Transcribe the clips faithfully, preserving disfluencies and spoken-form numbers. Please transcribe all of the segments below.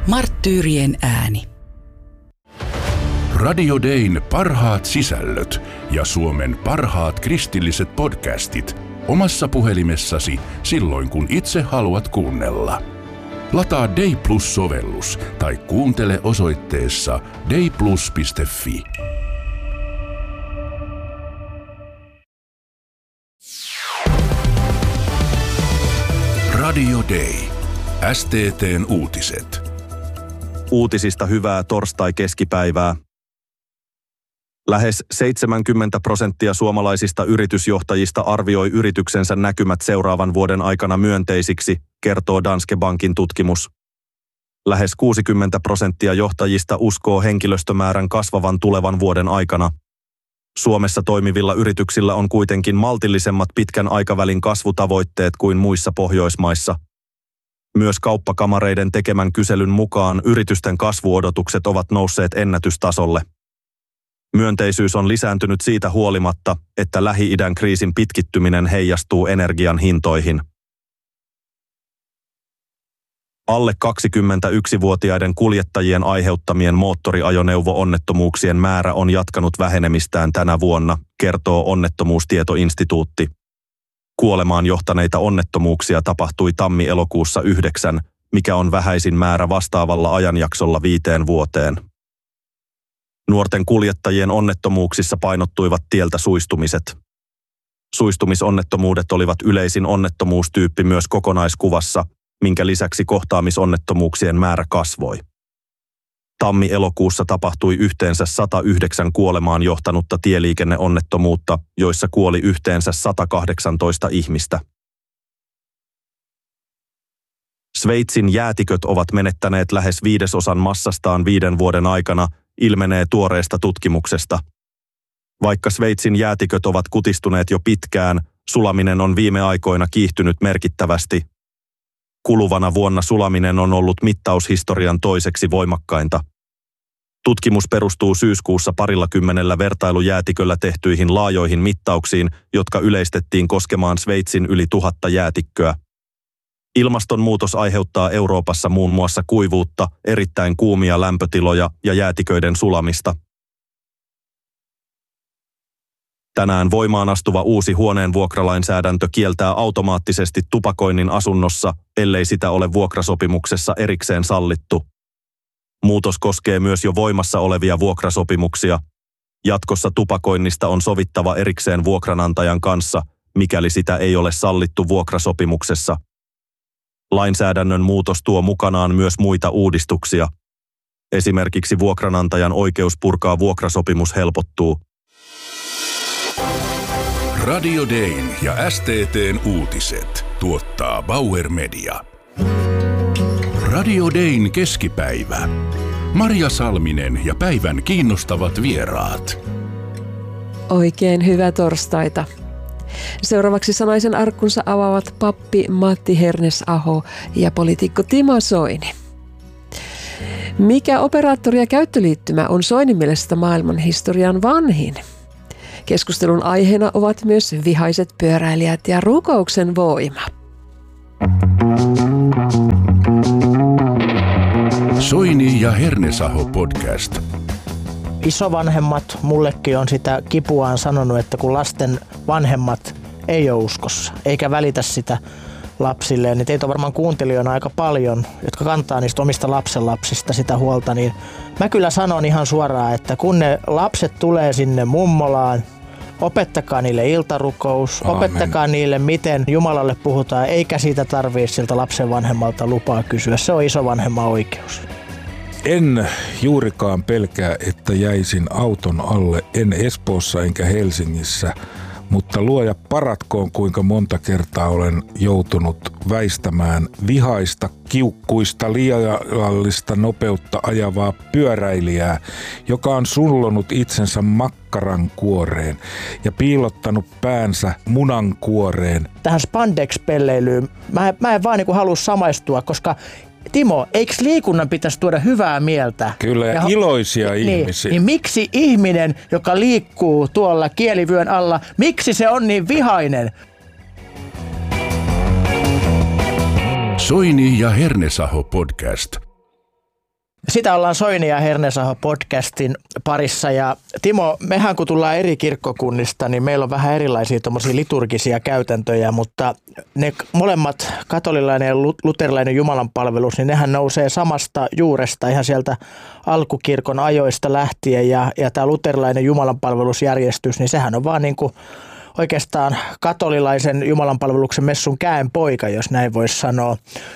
Marttyyrien ääni. Radio Dayn parhaat sisällöt ja Suomen parhaat kristilliset podcastit omassa puhelimessasi silloin, kun itse haluat kuunnella. Lataa Day Plus-sovellus tai kuuntele osoitteessa dayplus piste fi. Radio Day. S T T:n uutiset. Uutisista hyvää torstai-keskipäivää. Lähes seitsemänkymmentä prosenttia suomalaisista yritysjohtajista arvioi yrityksensä näkymät seuraavan vuoden aikana myönteisiksi, kertoo Danske Bankin tutkimus. Lähes kuusikymmentä prosenttia johtajista uskoo henkilöstömäärän kasvavan tulevan vuoden aikana. Suomessa toimivilla yrityksillä on kuitenkin maltillisemmat pitkän aikavälin kasvutavoitteet kuin muissa Pohjoismaissa. Myös kauppakamareiden tekemän kyselyn mukaan yritysten kasvuodotukset ovat nousseet ennätystasolle. Myönteisyys on lisääntynyt siitä huolimatta, että Lähi-idän kriisin pitkittyminen heijastuu energian hintoihin. Alle kaksikymmentäyksivuotiaiden kuljettajien aiheuttamien moottoriajoneuvo-onnettomuuksien määrä on jatkanut vähenemistään tänä vuonna, kertoo Onnettomuustietoinstituutti. Kuolemaan johtaneita onnettomuuksia tapahtui tammi-elokuussa yhdeksän, mikä on vähäisin määrä vastaavalla ajanjaksolla viiteen vuoteen. Nuorten kuljettajien onnettomuuksissa painottuivat tieltä suistumiset. Suistumisonnettomuudet olivat yleisin onnettomuustyyppi myös kokonaiskuvassa, minkä lisäksi kohtaamisonnettomuuksien määrä kasvoi. Tammi-elokuussa tapahtui yhteensä sata yhdeksän kuolemaan johtanutta tieliikenneonnettomuutta, joissa kuoli yhteensä sata kahdeksantoista ihmistä. Sveitsin jäätiköt ovat menettäneet lähes viidesosan massastaan viiden vuoden aikana, ilmenee tuoreesta tutkimuksesta. Vaikka Sveitsin jäätiköt ovat kutistuneet jo pitkään, sulaminen on viime aikoina kiihtynyt merkittävästi. Kuluvana vuonna sulaminen on ollut mittaushistorian toiseksi voimakkainta. Tutkimus perustuu syyskuussa parilla kymmenellä vertailujäätiköllä tehtyihin laajoihin mittauksiin, jotka yleistettiin koskemaan Sveitsin yli tuhatta jäätikköä. Ilmastonmuutos aiheuttaa Euroopassa muun muassa kuivuutta, erittäin kuumia lämpötiloja ja jäätiköiden sulamista. Tänään voimaan astuva uusi huoneen vuokralainsäädäntö kieltää automaattisesti tupakoinnin asunnossa, ellei sitä ole vuokrasopimuksessa erikseen sallittu. Muutos koskee myös jo voimassa olevia vuokrasopimuksia. Jatkossa tupakoinnista on sovittava erikseen vuokranantajan kanssa, mikäli sitä ei ole sallittu vuokrasopimuksessa. Lainsäädännön muutos tuo mukanaan myös muita uudistuksia. Esimerkiksi vuokranantajan oikeus purkaa vuokrasopimus helpottuu. Radio Dayn ja S T T:n uutiset tuottaa Bauer Media. Radio Dayn keskipäivä. Marja Salminen ja päivän kiinnostavat vieraat. Oikein hyvää torstaita. Seuraavaksi sanaisen arkkunsa avaavat pappi Matti Hernesaho ja poliitikko Timo Soini. Mikä operaattori ja käyttöliittymä on Soinin mielestä maailmanhistorian vanhin? Keskustelun aiheena ovat myös vihaiset pyöräilijät ja rukouksen voima. Soini ja Hernesaho podcast. Isovanhemmat mullekin on sitä kipuaan sanonut, että kun lasten vanhemmat ei ole uskossa, eikä välitä sitä lapsilleen, niin teitä on varmaan kuuntelijoina aika paljon, jotka kantaa niistä omista lapsenlapsista sitä huolta, niin mä kyllä sanon ihan suoraan, että kun ne lapset tulee sinne mummolaan, opettakaa niille iltarukous, Aamen. Opettakaa niille, miten Jumalalle puhutaan, eikä siitä tarvitse siltä lapsen vanhemmalta lupaa kysyä. Se on isovanhemman oikeus. En juurikaan pelkää, että jäisin auton alle, en Espoossa enkä Helsingissä, mutta luoja paratkoon, kuinka monta kertaa olen joutunut väistämään vihaista, kiukkuista, liiallista nopeutta ajavaa pyöräilijää, joka on sullonut itsensä makkaran kuoreen ja piilottanut päänsä munan kuoreen. Tähän spandex-pelleilyyn mä, mä en vaan niin kuin halua samaistua, koska Timo, eikö liikunnan pitäisi tuoda hyvää mieltä? Kyllä, ja iloisia niin, ihmisiä. Niin miksi ihminen, joka liikkuu tuolla kielivyön alla, miksi se on niin vihainen? Soini ja Hernesaho podcast. Sitä ollaan Soini ja Hernesaho podcastin parissa ja Timo, mehän kun tullaan eri kirkkokunnista, niin meillä on vähän erilaisia tommosia liturgisia käytäntöjä, mutta ne molemmat katolilainen ja luterilainen jumalanpalvelus, niin nehän nousee samasta juuresta ihan sieltä alkukirkon ajoista lähtien ja, ja tämä luterilainen jumalanpalvelusjärjestys, niin sehän on vaan niin kuin oikeastaan katolilaisen jumalanpalveluksen messun käenpoika, jos näin voisi sanoa.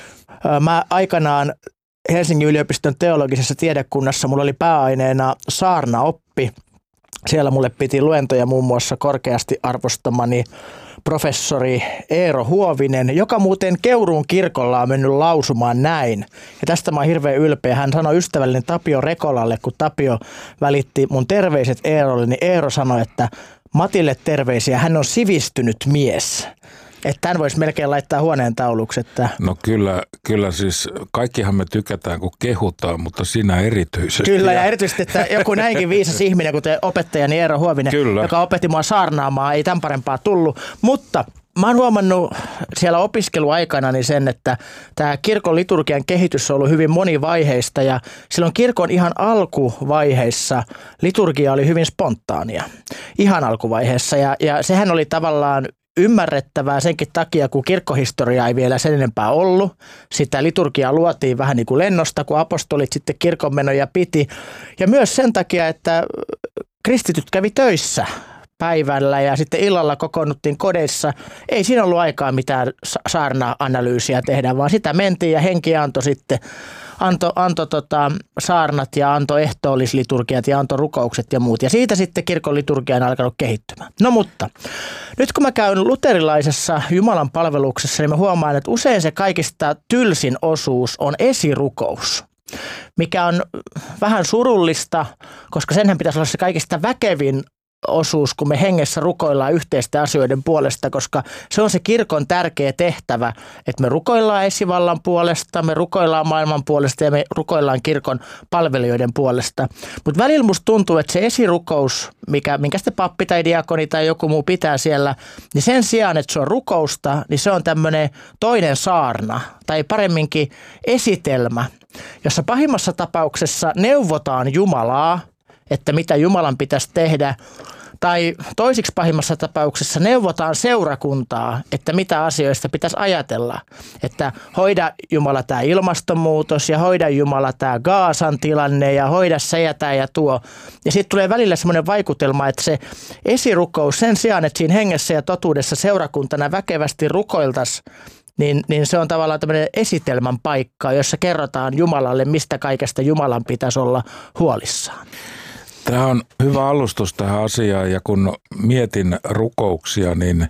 Mä aikanaan Helsingin yliopiston teologisessa tiedekunnassa mulla oli pääaineena saarnaoppi. Siellä mulle piti luentoja muun muassa korkeasti arvostamani professori Eero Huovinen, joka muuten Keuruun kirkolla on mennyt lausumaan näin. Ja tästä mä oon hirveän ylpeä. Hän sanoi ystävällinen Tapio Rekolalle, kun Tapio välitti mun terveiset Eerolle, niin Eero sanoi, että Matille terveisiä, hän on sivistynyt mies. Että tämän voisi melkein laittaa huoneen tauluksi. Että no kyllä, kyllä siis kaikkihan me tykätään, kun kehutaan, mutta sinä erityisesti. Kyllä ja erityisesti, että joku näinkin viisas ihminen, kuten opettajani Eero Huovinen, kyllä, joka opetti mua saarnaamaan, ei tämän parempaa tullut. Mutta mä oon huomannut siellä opiskeluaikana niin sen, että tämä kirkon liturgian kehitys on ollut hyvin monivaiheista ja silloin kirkon ihan alkuvaiheissa liturgia oli hyvin spontaania. Ihan alkuvaiheessa ja, ja sehän oli tavallaan ymmärrettävää senkin takia, kun kirkkohistoria ei vielä sen enempää ollut. Sitä liturgiaa luotiin vähän niin kuin lennosta, kun apostolit sitten kirkonmenoja piti. Ja myös sen takia, että kristityt kävi töissä päivällä ja sitten illalla kokoonnuttiin kodeissa. Ei siinä ollut aikaa mitään saarna-analyysiä tehdä, vaan sitä mentiin ja henki antoi sitten Anto, anto tota, saarnat ja antoi ehtoollisliturgiat ja antoi rukoukset ja muut. Ja siitä sitten kirkon liturgia on alkanut kehittymään. No mutta, nyt kun mä käyn luterilaisessa Jumalan palveluksessa, niin mä huomaan, että usein se kaikista tylsin osuus on esirukous, mikä on vähän surullista, koska senhän pitäisi olla se kaikista väkevin osuus, kun me hengessä rukoillaan yhteisten asioiden puolesta, koska se on se kirkon tärkeä tehtävä, että me rukoillaan esivallan puolesta, me rukoillaan maailman puolesta ja me rukoillaan kirkon palvelijoiden puolesta. Mutta välillä musta tuntuu, että se esirukous, mikä, minkä sitten pappi tai diakoni tai joku muu pitää siellä, niin sen sijaan, että se on rukousta, niin se on tämmöinen toinen saarna tai paremminkin esitelmä, jossa pahimmassa tapauksessa neuvotaan Jumalaa, että mitä Jumalan pitäisi tehdä, tai toisiksi pahimmassa tapauksessa neuvotaan seurakuntaa, että mitä asioista pitäisi ajatella. Että hoida Jumala tämä ilmastonmuutos ja hoida Jumala tämä Gaasan tilanne ja hoida se ja tämä ja tuo. Ja sitten tulee välillä semmoinen vaikutelma, että se esirukous sen sijaan, että siinä hengessä ja totuudessa seurakuntana väkevästi rukoiltaisiin, Niin, niin se on tavallaan tämmöinen esitelmän paikka, jossa kerrotaan Jumalalle, mistä kaikesta Jumalan pitäisi olla huolissaan. Tämä on hyvä alustus tähän asiaan ja kun mietin rukouksia, niin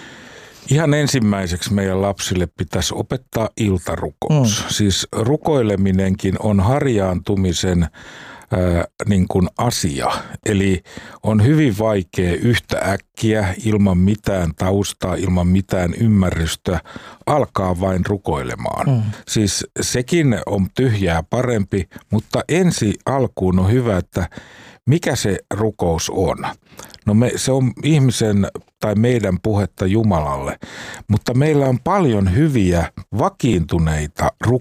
ihan ensimmäiseksi meidän lapsille pitäisi opettaa iltarukous. Mm. Siis rukoileminenkin on harjaantumisen Ää, niin kuin asia. Eli on hyvin vaikea yhtä äkkiä ilman mitään taustaa, ilman mitään ymmärrystä alkaa vain rukoilemaan. Mm. Siis sekin on tyhjää parempi, mutta ensi alkuun on hyvä, että mikä se rukous on. No me, se on ihmisen tai meidän puhetta Jumalalle, mutta meillä on paljon hyviä vakiintuneita rukouksia.